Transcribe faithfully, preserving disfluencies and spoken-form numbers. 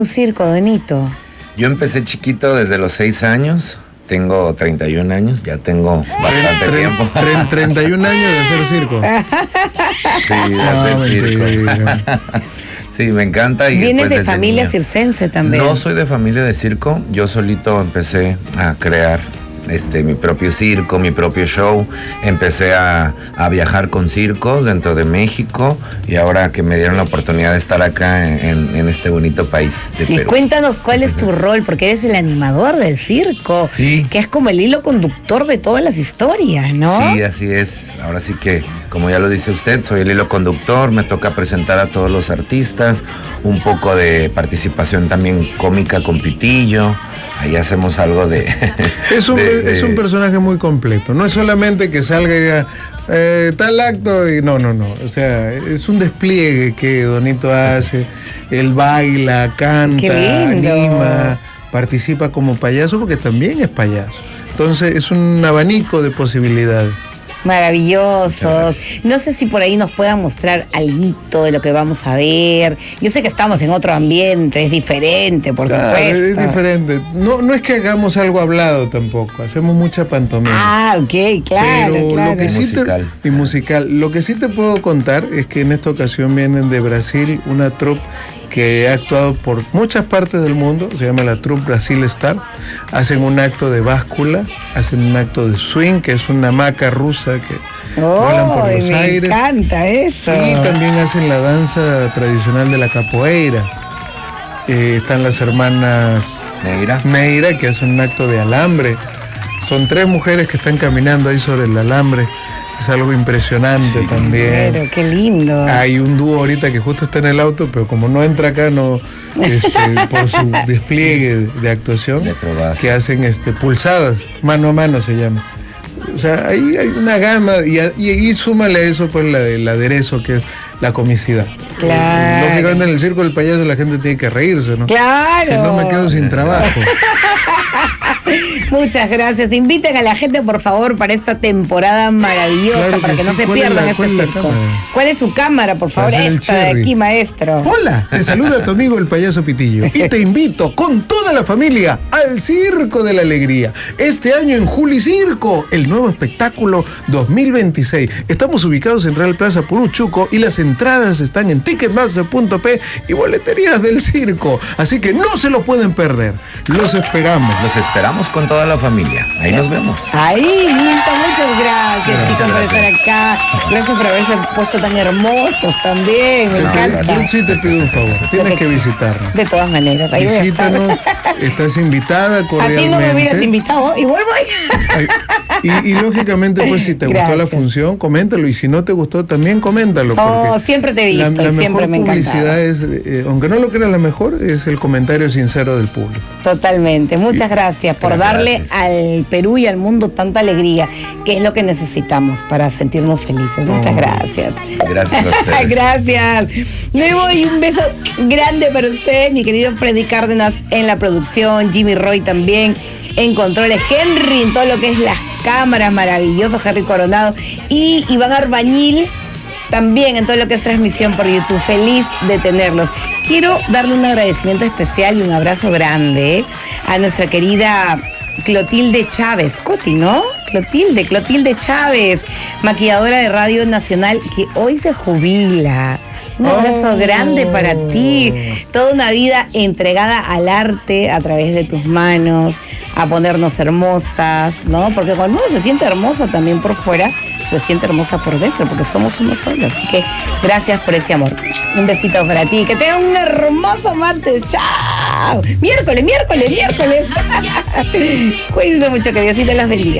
Un circo, Donito. Yo empecé chiquito desde los seis años. Tengo treinta y un años, ya tengo bastante Tre- tiempo. tre- treinta y un años de hacer circo. Sí, de hacer No, circo. mentira. Sí, me encanta. Y Vienes después de desde familia niño. circense también. No soy de familia de circo, yo solito empecé a crear este, mi propio circo, mi propio show. Empecé a, a viajar con circos dentro de México y ahora que me dieron la oportunidad de estar acá en, en este bonito país de Y Perú. cuéntanos cuál es tu rol, porque eres el animador del circo, Sí. que es como el hilo conductor de todas las historias, ¿no? Sí, así es. Ahora sí que, como ya lo dice usted, soy el hilo conductor, me toca presentar a todos los artistas, un poco de participación también cómica con Pitillo. Ahí hacemos algo de... Es un, de- de- es un personaje muy completo. No es solamente que salga y diga eh, tal acto y no, no, no. O sea, es un despliegue que Donito hace. Él baila, canta, Qué lindo. anima, participa como payaso porque también es payaso. Entonces es un abanico de posibilidades. Maravillosos. No sé si por ahí nos puedan mostrar alguito de lo que vamos a ver. Yo sé que estamos en otro ambiente, es diferente, por Claro, supuesto. es diferente. No, no es que hagamos algo hablado tampoco. Hacemos mucha pantomima. Ah, ok, claro, Pero claro. lo que sí Musical. te, y musical. Lo que sí te puedo contar es que en esta ocasión vienen de Brasil una troupe que ha actuado por muchas partes del mundo, se llama la troupe Brasil Star. Hacen un acto de báscula, hacen un acto de swing, que es una hamaca rusa que vuelan Oh, por los me aires. encanta eso. Y también hacen la danza tradicional de la capoeira. Eh, están las hermanas Negra. Neira, que hacen un acto de alambre. Son tres mujeres que están caminando ahí sobre el alambre. Es algo impresionante Sí. también. Pero qué lindo. Hay un dúo ahorita que justo está en el auto, pero como no entra acá, no, este, por su despliegue de actuación, De acrobacia. que hacen este, pulsadas, mano a mano se llama. O sea, ahí hay una gama, y, a- y, y súmale a eso pues la, el aderezo, que es la comicidad. Claro. Lógicamente en el circo del payaso la gente tiene que reírse, ¿no? Claro. Si no me quedo sin trabajo. Muchas gracias. Inviten a la gente, por favor, para esta temporada maravillosa, Claro para que que no sí. se ¿Cuál es pierdan la- este cuál es la circo. cámara? ¿Cuál es su cámara, por favor? Para hacer el Esta de cherry. aquí, maestro. Hola, te saluda tu amigo el payaso Pitillo y te invito con toda la familia al Circo de la Alegría. Este año en Juli Circo, el nuevo espectáculo dos mil veintiséis. Estamos ubicados en Real Plaza Puruchuco y las entradas están en ticketmaster punto p y boleterías del circo. Así que no se lo pueden perder. Los esperamos. Los esperamos con toda la familia. Ahí nos vemos. Ahí, listo, muchas gracias, Muchas chicos, por estar gracias. acá. Gracias por haberse puesto tan hermosos también. Me No, encanta. Yo sí te pido un favor, tienes que visitarnos. De todas maneras, ahí voy a estar. Visítanos, estás invitada cordialmente. Así no me hubieras invitado, igual voy. Ay, Y, y lógicamente, pues si te gustó la Gracias. función, coméntalo. Y si no te gustó, también coméntalo. Oh, porque siempre te he visto la, la y siempre mejor me encantaba. publicidad es, eh, aunque no lo creas, la mejor es el comentario sincero del público. Totalmente. Muchas gracias por Gracias. darle al Perú y al mundo tanta alegría, que es lo que necesitamos para sentirnos felices. Muchas Oh. gracias. Gracias a ustedes. Gracias. Le voy un beso grande para usted, mi querido Freddy Cárdenas en la producción, Jimmy Roy también en controles, Henry en todo lo que es las cámaras, maravilloso Henry Coronado, y Iván Arbañil también en todo lo que es transmisión por YouTube. Feliz de tenerlos. Quiero darle un agradecimiento especial y un abrazo grande ¿eh? a nuestra querida Clotilde Chávez, Coti, ¿no? Clotilde, Clotilde Chávez, maquilladora de Radio Nacional, que hoy se jubila. Un abrazo Oh. grande para ti. Toda una vida entregada al arte a través de tus manos, a ponernos hermosas, ¿no? Porque cuando uno se siente hermosa también por fuera, se siente hermosa por dentro, porque somos uno solo. Así que gracias por ese amor. Un besito para ti. Que tengan un hermoso martes. ¡Chao! Miércoles, miércoles, miércoles. Cuídense mucho, que Diosito los bendiga.